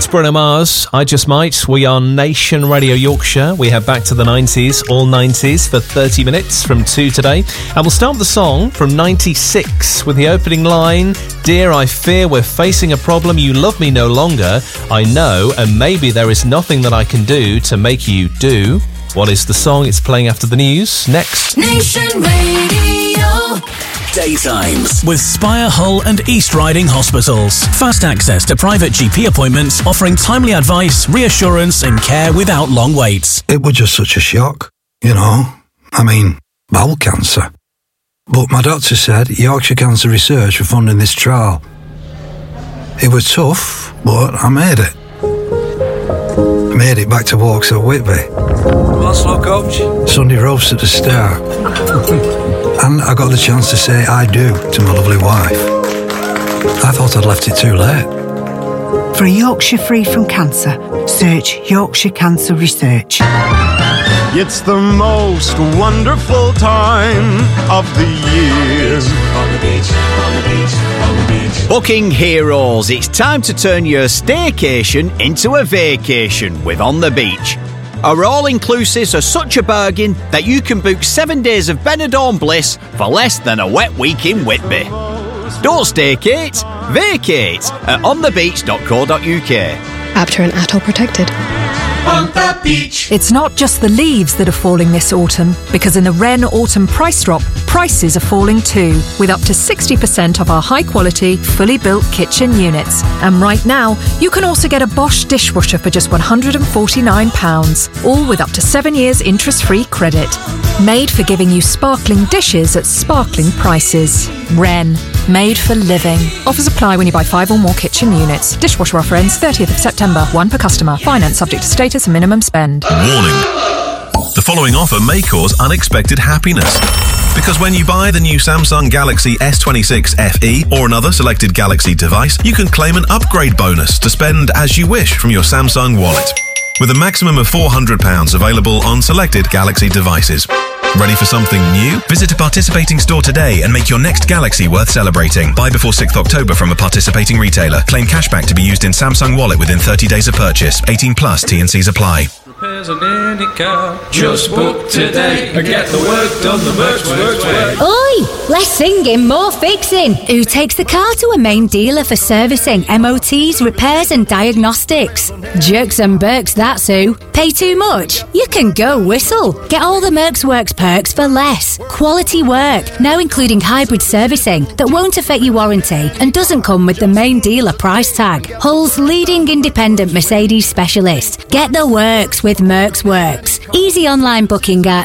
It's Bruno Mars, I Just Might. We are Nation Radio Yorkshire. We have Back to the 90s, all 90s, for 30 minutes from 2 today. And we'll start with the song from 96 with the opening line, Dear, I fear we're facing a problem. You love me no longer. I know, and maybe there is nothing that I can do to make you do. What is the song? It's playing after the news. Next. Nation Radio. Daytimes with Spire, Hull and East Riding Hospitals. Fast access to private GP appointments, offering timely advice, reassurance and care without long waits. It was just such a shock, you know. I mean, bowel cancer. But my doctor said Yorkshire Cancer Research were funding this trial. It was tough, but I made it. I made it back to walks at Whitby. What's up, coach? Sunday roast at the Star. And I got the chance to say I do to my lovely wife. I thought I'd left it too late. For a Yorkshire free from cancer, search Yorkshire Cancer Research. It's the most wonderful time of the year. On the beach, on the beach, on the beach. Booking heroes, it's time to turn your staycation into a vacation with On the Beach. Our all-inclusives are such a bargain that you can book 7 days of Benidorm bliss for less than a wet week in Whitby. Don't staycate, vacate at onthebeach.co.uk. After and ATOL protected. On the beach. It's not just the leaves that are falling this autumn, because in the Wren Autumn Price Drop, prices are falling too, with up to 60% off our high-quality, fully built kitchen units. And right now, you can also get a Bosch dishwasher for just £149, all with up to 7 years interest-free credit. Made for giving you sparkling dishes at sparkling prices. Wren. Made for living. Offers apply when you buy 5 or more kitchen units. Dishwasher offer ends 30th of September. 1 per customer. Finance subject to status and minimum spend. Warning. The following offer may cause unexpected happiness. Because when you buy the new Samsung Galaxy S26 FE or another selected Galaxy device, you can claim an upgrade bonus to spend as you wish from your Samsung wallet. With a maximum of £400 available on selected Galaxy devices. Ready for something new? Visit a participating store today and make your next Galaxy worth celebrating. Buy before 6th October from a participating retailer. Claim cashback to be used in Samsung Wallet within 30 days of purchase. 18 plus, T&Cs apply. Repairs on any car. Just book today and get the work done the Mercs way. Oi! Less singing, more fixing. Who takes the car to a main dealer for servicing, MOTs, repairs and diagnostics? Jerks and Berks, that's who. Pay too much? You can go whistle. Get all the Mercs Works perks for less. Quality work, now including hybrid servicing that won't affect your warranty and doesn't come with the main dealer price tag. Hull's leading independent Mercedes specialist. Get the works with Mercs Works. Easy online booking at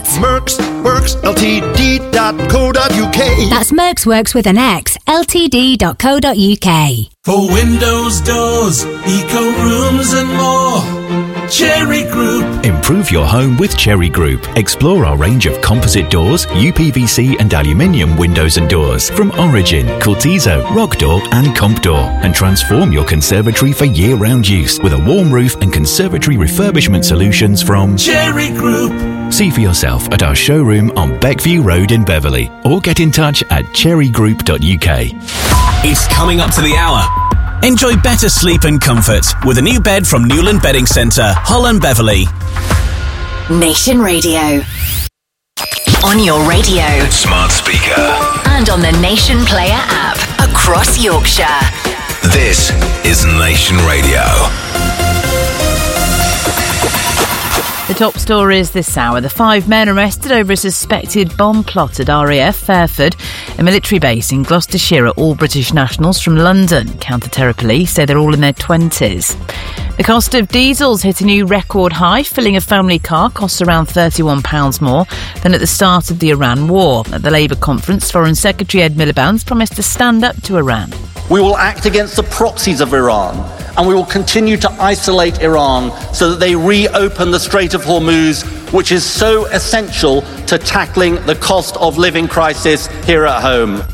mercsworksltd.co.uk. That's Mercs Works with an X, ltd.co.uk. For windows, doors, eco rooms and more. Cherry Group. Improve your home with Cherry Group. Explore our range of composite doors, UPVC and aluminium windows and doors from Origin, Cortizo, Rock Door and Comp Door, and transform your conservatory for year-round use with a warm roof and conservatory refurbishment solutions from Cherry Group. See for yourself at our showroom on Beckview Road in Beverley or get in touch at cherrygroup.uk. It's coming up to the hour. Enjoy better sleep and comfort with a new bed from Newland Bedding Centre, Hull and Beverley. Nation Radio. On your radio. Smart speaker. And on the Nation Player app. Across Yorkshire. This is Nation Radio. The top stories this hour. The 5 men arrested over a suspected bomb plot at RAF Fairford, a military base in Gloucestershire, are all British nationals from London. Counter-terror police say they're all in their 20s. The cost of diesel's hit a new record high. Filling a family car costs around £31 more than at the start of the Iran war. At the Labour conference, Foreign Secretary Ed Miliband's promised to stand up to Iran. We will act against the proxies of Iran, and we will continue to isolate Iran so that they reopen the Strait of Hormuz, which is so essential to tackling the cost of living crisis here at home.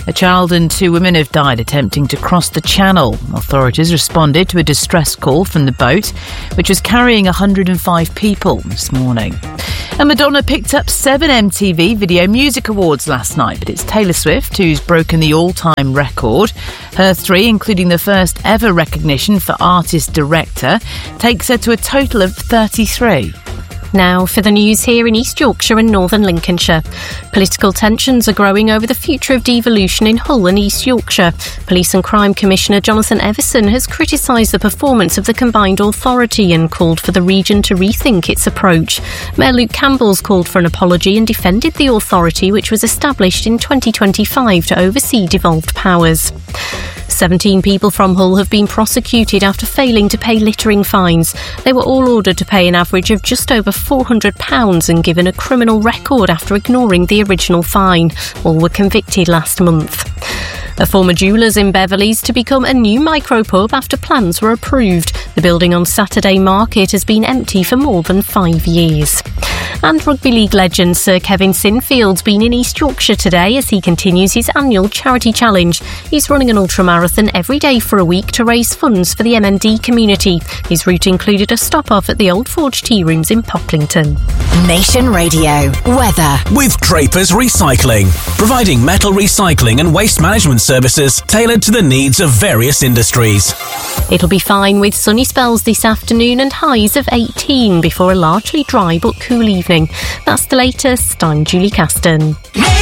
A child and 2 women have died attempting to cross the channel. Authorities responded to a distress call from the boat, which was carrying 105 people this morning. And Madonna picked up 7 MTV Video Music Awards last night, but it's Taylor Swift who's broken the all-time record. Her 3, including the first ever recognition for Artist Director, takes her to a total of 33. Now for the news here in East Yorkshire and northern Lincolnshire. Political tensions are growing over the future of devolution in Hull and East Yorkshire. Police and Crime Commissioner Jonathan Everson has criticised the performance of the combined authority and called for the region to rethink its approach. Mayor Luke Campbell's called for an apology and defended the authority, which was established in 2025 to oversee devolved powers. 17 people from Hull have been prosecuted after failing to pay littering fines. They were all ordered to pay an average of just over £400 and given a criminal record after ignoring the original fine. All were convicted last month. A former jeweller's in Beverley's to become a new micropub after plans were approved. The building on Saturday Market has been empty for more than 5 years. And rugby league legend Sir Kevin Sinfield's been in East Yorkshire today as he continues his annual charity challenge. He's running an ultramarathon every day for a week to raise funds for the MND community. His route included a stop-off at the Old Forge Tea Rooms in Pocklington. Nation Radio weather with Drapers Recycling, providing metal recycling and waste management services tailored to the needs of various industries. It'll be fine with sunny spells this afternoon and highs of 18 before a largely dry but cool evening. That's the latest. I'm Julie Caston.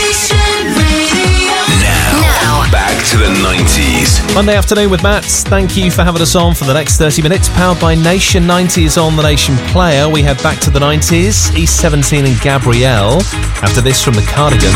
Now, back to the 90s. Monday afternoon with Matt. Thank you for having us on for the next 30 minutes. Powered by Nation 90s on the Nation Player. We head back to the 90s. East 17 and Gabrielle. After this from the Cardigans.